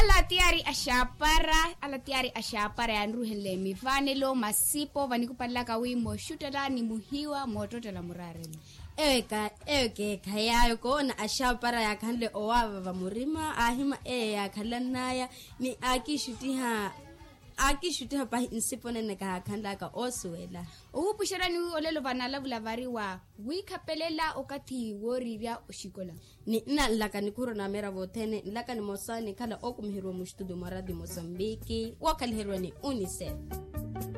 ala tiari ashapara ya nruhele mivanelo masipo vanikupalaka wimo shutela ni muhiwa mototela murarele eke khayayo kona ashapara ya khanle owava va murima ahima ya khalanaya ni akishutiha pa insiponene ka khandla ka oswela upushirani olelo vanala vulavariwa wikhapelela okathi woriria ushikola ni nalaka ni kurona mera votene nlaka ni mosani khala okumhirwa mu studio maradi Mozambique wakalherwa ni UNICEF.